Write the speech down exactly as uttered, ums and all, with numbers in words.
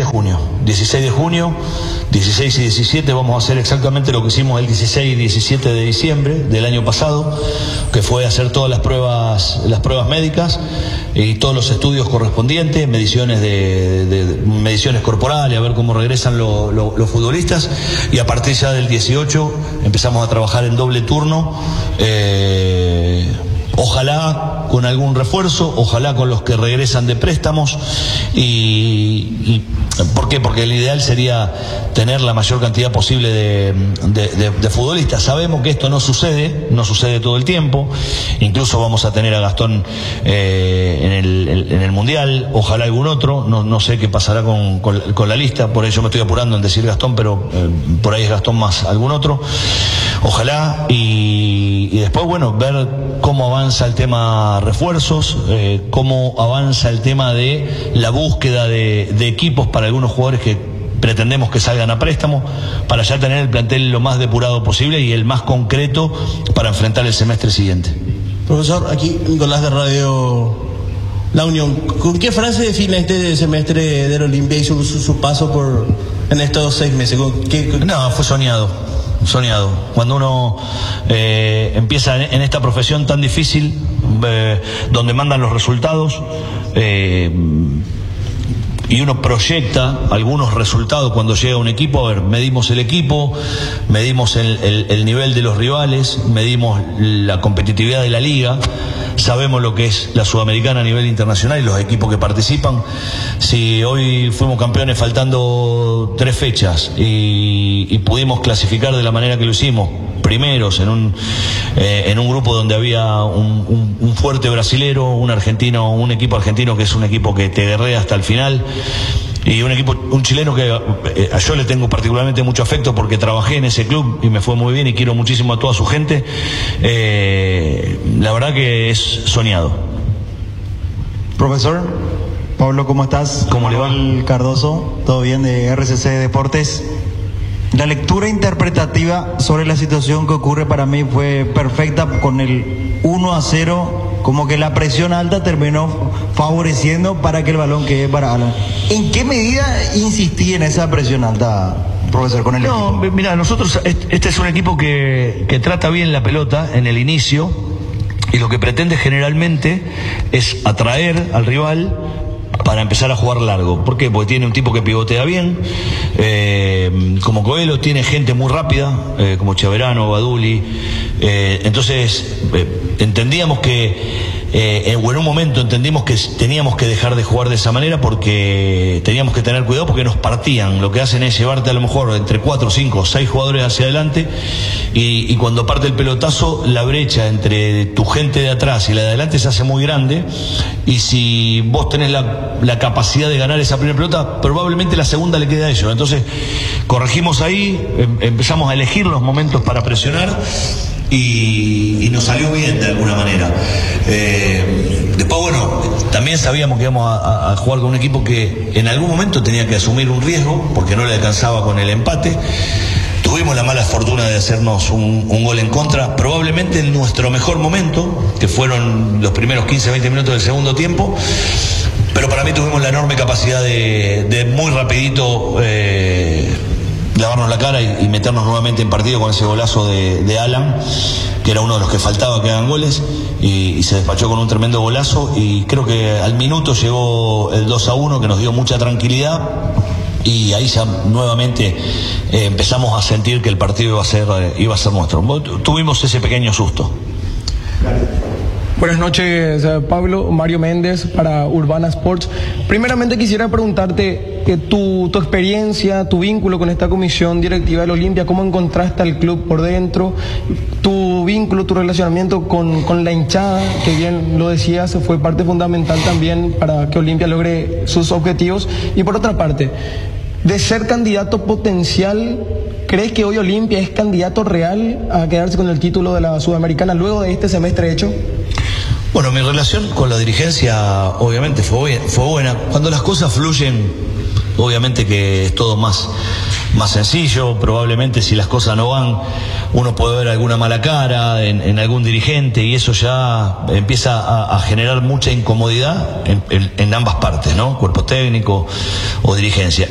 de junio. dieciséis de junio, dieciséis y diecisiete vamos a hacer exactamente lo que hicimos el dieciséis y diecisiete de diciembre del año pasado, que fue hacer todas las pruebas, las pruebas médicas y todos los estudios correspondientes, mediciones de, de, de mediciones corporales, a ver cómo regresan lo, lo, los futbolistas, y a partir ya del dieciocho empezamos a trabajar en doble turno. Eh, Ojalá con algún refuerzo, ojalá con los que regresan de préstamos. Y, y ¿por qué? Porque el ideal sería tener la mayor cantidad posible de, de, de, de futbolistas. Sabemos que esto no sucede, no sucede todo el tiempo. Incluso vamos a tener a Gastón eh, en, el, en el Mundial, ojalá algún otro. No, no sé qué pasará con, con, con la lista, por eso me estoy apurando en decir Gastón, pero eh, por ahí es Gastón más algún otro. Ojalá, y, y después, bueno, ver cómo avanza el tema refuerzos, eh, cómo avanza el tema de la búsqueda de, de equipos para algunos jugadores que pretendemos que salgan a préstamo, para ya tener el plantel lo más depurado posible y el más concreto para enfrentar el semestre siguiente. Profesor, aquí Nicolás de Radio La Unión. ¿Con qué frase define este semestre del Olimpia y su, su, su paso por en estos seis meses? ¿Con qué, con... No, fue soñado. Soñado. Cuando uno eh, empieza en esta profesión tan difícil, eh, donde mandan los resultados, eh, y uno proyecta algunos resultados cuando llega un equipo. A ver, medimos el equipo, medimos el, el, el nivel de los rivales, medimos la competitividad de la liga, sabemos lo que es la Sudamericana a nivel internacional y los equipos que participan. Si hoy fuimos campeones faltando tres fechas y, y pudimos clasificar de la manera que lo hicimos, primeros en un eh, en un grupo donde había un, un, un fuerte brasilero, un argentino, un equipo argentino que es un equipo que te guerrea hasta el final, y un equipo, un chileno que eh, yo le tengo particularmente mucho afecto porque trabajé en ese club y me fue muy bien y quiero muchísimo a toda su gente. Eh, la verdad que es soñado. Profesor Pablo, ¿cómo estás? ¿Cómo le va? Cardoso, todo bien, de R C C Deportes. La lectura interpretativa sobre la situación que ocurre para mí fue perfecta con el uno a cero, como que la presión alta terminó favoreciendo para que el balón quede para Alan. ¿En qué medida insistí en esa presión alta, profesor, con el no, equipo? No, mira, nosotros, este es un equipo que, que trata bien la pelota en el inicio y lo que pretende generalmente es atraer al rival para empezar a jugar largo. ¿Por qué? Porque tiene un tipo que pivotea bien, eh, como Coelho, tiene gente muy rápida, eh, como Chaverano, Baduli, eh, entonces eh, entendíamos que eh, o en un momento entendimos que teníamos que dejar de jugar de esa manera porque teníamos que tener cuidado porque nos partían. Lo que hacen es llevarte a lo mejor entre cuatro, cinco, seis jugadores hacia adelante y, y cuando parte el pelotazo la brecha entre tu gente de atrás y la de adelante se hace muy grande, y si vos tenés la, la capacidad de ganar esa primera pelota, probablemente la segunda le queda a ellos. Entonces corregimos ahí, em, empezamos a elegir los momentos para presionar y, y nos salió bien de alguna manera. Eh, después, bueno, también sabíamos que íbamos a, a jugar con un equipo que en algún momento tenía que asumir un riesgo porque no le alcanzaba con el empate. Tuvimos la mala fortuna de hacernos un, un gol en contra, probablemente en nuestro mejor momento, que fueron los primeros quince, veinte minutos del segundo tiempo, pero para mí tuvimos la enorme capacidad de, de muy rapidito eh, lavarnos la cara y, y meternos nuevamente en partido con ese golazo de, de Alan, que era uno de los que faltaba que hagan goles, y, y se despachó con un tremendo golazo, y creo que al minuto llegó el dos a uno, que nos dio mucha tranquilidad. Y ahí ya nuevamente eh, empezamos a sentir que el partido iba a ser eh, iba a ser nuestro. Tuvimos ese pequeño susto. Buenas noches, Pablo. Mario Méndez para Urbana Sports. Primeramente quisiera preguntarte eh, tu, tu experiencia, tu vínculo con esta comisión directiva del Olimpia, cómo encontraste al club por dentro, tu vínculo, tu relacionamiento con, con la hinchada, que bien lo decías, fue parte fundamental también para que Olimpia logre sus objetivos. Y por otra parte, de ser candidato potencial, ¿crees que hoy Olimpia es candidato real a quedarse con el título de la Sudamericana luego de este semestre hecho? Bueno, mi relación con la dirigencia obviamente fue, fue buena. Cuando las cosas fluyen, obviamente que es todo más, más sencillo. Probablemente si las cosas no van, uno puede ver alguna mala cara en, en algún dirigente, y eso ya empieza a, a generar mucha incomodidad en, en, en ambas partes, ¿no? Cuerpo técnico o dirigencia.